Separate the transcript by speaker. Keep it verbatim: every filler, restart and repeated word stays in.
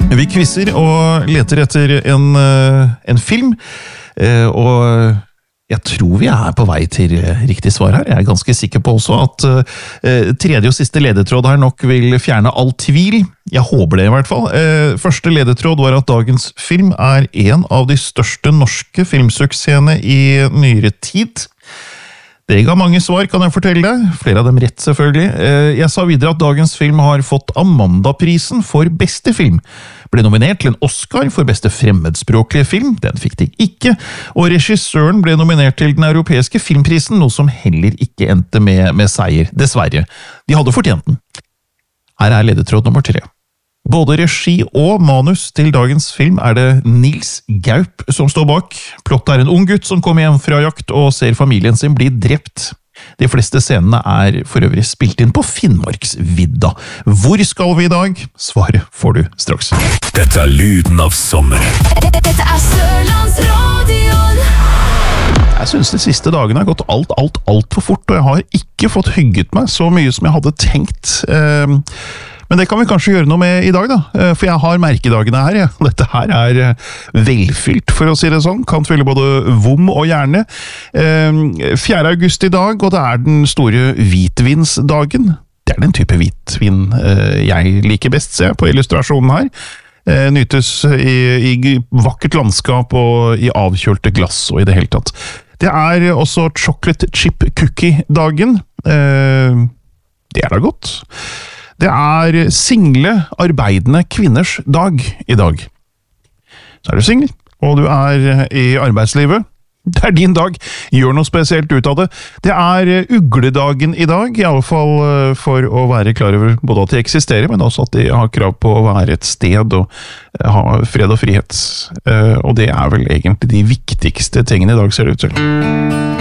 Speaker 1: Vi quizzer og leter etter en, en film, og jeg tror vi er på vei til riktig svar her. Jeg er ganske sikker på også at tredje og siste ledetråd her nok vil fjerne all tvil. Jeg håper det i hvert fall. Første ledetråd var at dagens film er en av de største norske filmsuksessene i nyere tid. Det ga mange svar, kan jeg fortelle deg. Flere av dem rett, selvfølgelig. Jeg sa videre at dagens film har fått Amanda-prisen for beste film. Ble nominert til en Oscar for beste fremmedspråklige film. Den fikk de ikke. Og regissøren ble nominert til den europeiske filmprisen, noe som heller ikke endte med, med seier, dessverre. De hadde fortjent den. Her er ledetråd nummer tre. Både regi og manus til dagens film er det Nils Gaup som står bak. Plottet er en ung gutt som kommer hjem fra jakt og ser familien sin bli drept. De fleste scenene er for øvrig spilt inn på Finnmarksvidda. Hvor skal vi i dag? Svaret får du straks.
Speaker 2: Dette er lyden av sommeren.
Speaker 3: Dette er Sørlandsradion.
Speaker 1: Jeg synes de siste dagene har gått alt, alt, alt for fort, og jeg har ikke fått hygget meg så mye som jeg hadde tenkt. Eh, Men det kan vi kanskje gjøre noe med i dag, da. For jeg har merkedagene her. Ja. Dette her er velfylt, for å si det sånn. Kan fylle både vom og hjerne. fjerde august i dag, og det er den store hvitvinsdagen. Det er den type hvitvin jeg liker best, ser jeg på illustrasjonen her. Nytes i, i vakkert landskap og i avkjølte glass og i det hele tatt. Det er også chocolate chip cookie-dagen. Det er da godt. Det er single, arbeidende kvinners dag i dag. Så er du single, og du er i arbeidslivet. Det er din dag. Gjør noe spesielt ut av det. Det er ugledagen i dag, i alle fall for å være klar over både at de eksisterer, men også at de har krav på å være et sted og ha fred og frihet. Og det er vel egentlig de viktigste tingene i dag, ser det ut til.